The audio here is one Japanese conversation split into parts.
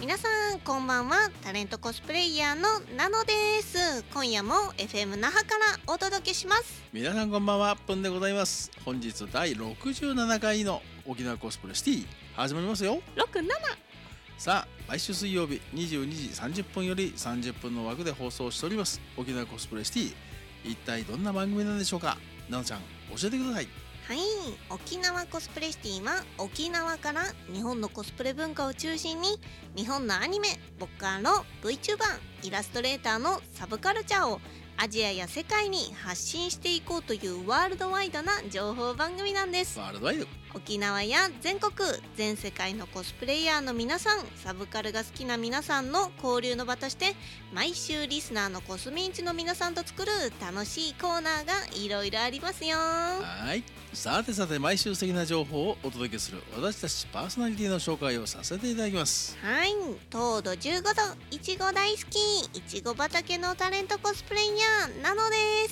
皆さんこんばんは。タレントコスプレイヤーのナノです。今夜も FM 那覇からお届けします。 皆さんこんばんは、プンでございます。本日第67回の沖縄コスプレシティ始まりますよ。 67。 さあ、毎週水曜日22時30分より30分の枠で放送しております沖縄コスプレシティ、一体どんな番組なんでしょうか。ナノちゃん教えてください。 はい、沖縄コスプレシティは沖縄から日本のコスプレ文化を中心に日本のアニメ、ボッカーの VTuber、イラストレーターのサブカルチャーをアジアや世界に発信していこうというワールドワイドな情報番組なんです。 ワールドワイド。 沖縄や全国全世界のコスプレイヤーの皆さん、サブカルが好きな皆さんの交流の場として毎週リスナーのコスミンチの皆さんと作る楽しいコーナーがいろいろありますよ。 はい、さて毎週素敵な情報をお届けする私たちパーソナリティの紹介をさせていただきます。 はい、糖度15度、いちご大好き、いちご畑のタレントコスプレイヤーナノです。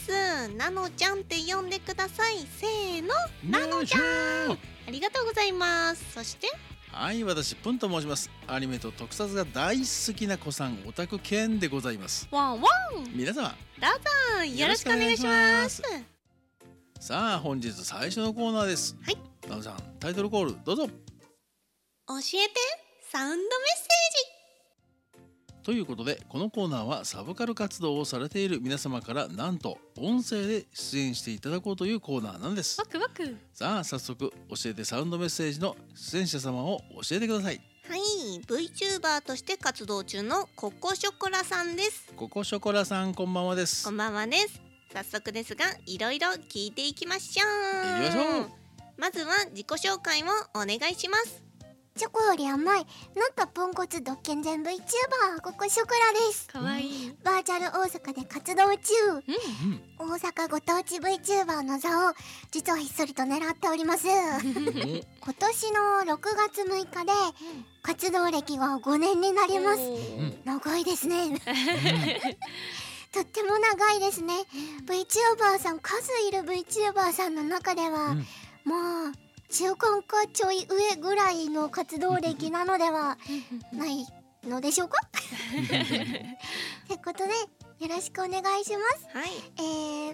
ナノちゃんって呼んでください。せーの、ナノちゃん。ありがとうございます。そしてはい、私プンと申します。アニメと特撮が大好きな子さんオタク犬でございます。 ワンワン。 皆様どうぞよろしくお願いします。 さあ、本日最初のコーナーです。 はい、 ナノちゃん、タイトルコールどうぞ。 教えてサウンドメッセージということで、このコーナーはサブカル活動をされている皆様からなんと音声で出演していただこうというコーナーなんです。 ワクワク。 さあ、早速教えてサウンドメッセージの出演者様を教えてください。 はい、VTuber として活動中のココショコラさんです。 ココショコラさん、こんばんはです。 こんばんはです。早速ですが、いろいろ聞いていきましょう。 行きましょう。 まずは自己紹介をお願いします。 チョコより甘いなんとポンコツドッケンゼン VTuber ココショコラです。 かわいい。 バーチャル大阪で活動中、大阪ご当地 VTuber の座を実はひっそりと狙っております。今年の6月6日で活動歴が5年になります。長いですね。とっても長いですね。VTuber さん、数いる VTuber さんの中では、もう中間かちょい上ぐらいの活動歴なのではないのでしょうか。ってことでよろしくお願いします。 はい。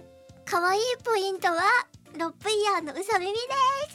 可愛いポイントはロップイヤーのうさ耳です。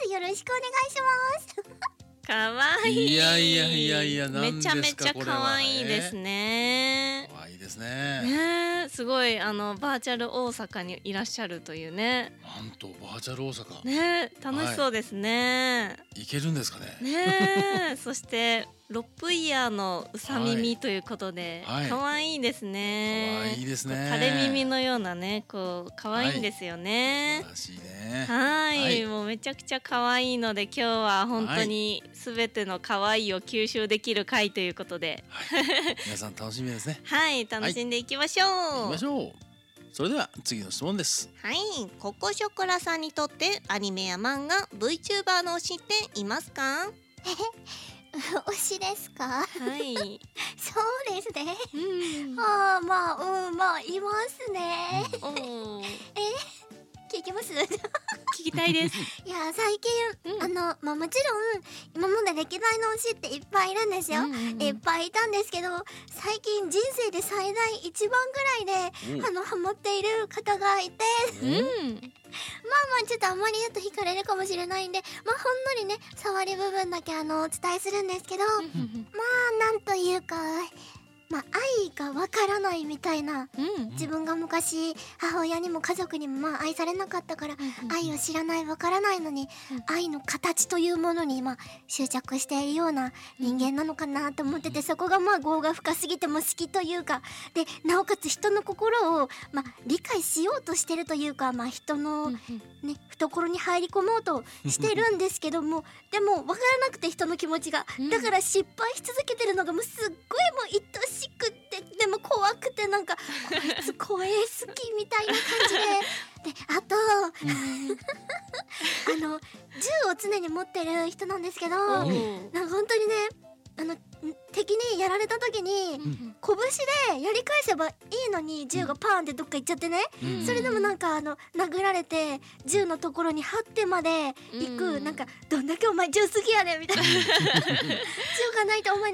よろしくお願いします。 かわいい。 いや、なんですか、 めちゃめちゃかわいいですね。 かわいいですね。 ね、すごいバーチャル大阪にいらっしゃるというね。 なんとバーチャル大阪。 ね、楽しそうですね。 いけるんですかね。 ね、そしてロップイヤーのうさ耳ということで、かわいいですね。 かわいいですね。 垂れ耳のようなね、こうかわいいんですよね。 素晴らしいね。 はい、もうめちゃくちゃかわいいので、今日は本当にすべてのかわいいを吸収できる回ということで、 皆さん楽しみですね。 はい、楽しんでいきましょう。 行きましょう。それでは次の質問です。 はい、ココショコラさんにとってアニメや漫画、VTuber の推しっていますか？ 推しですか？ はい。 そうですね。まあいますね。聞きます？ 聞きたいです。 いや、最近、もちろん今まで歴代の推しっていっぱいいるんですよ。いっぱいいたんですけど、最近人生で最大一番ぐらいでハマっている方がいて、ちょっとあんまり言うと惹かれるかもしれないんで、ほんのりね、触り部分だけお伝えするんですけど、なんというか、愛がわからないみたいな、自分が昔母親にも家族にも愛されなかったから、愛を知らない、わからないのに、愛の形というものに執着しているような人間なのかなと思ってて、そこが業が深すぎても好きというかで、なおかつ人の心を理解しようとしてるというか、人のね、懐に入り込もうとしてるんですけども、でもわからなくて、人の気持ちが、だから失敗し続けてるのがもうすっごい愛しくって、でも怖くて、なんかこいつ声好きみたいな感じで、あと銃を常に持ってる人なんですけど、なんか本当にね、敵にやられた時に、拳でやり返せばいいのに銃がパーンってどっか行っちゃってね、それでもなんか殴られて銃のところに張ってまで行く、なんかどんだけお前銃好きやねんみたいな銃がないとお前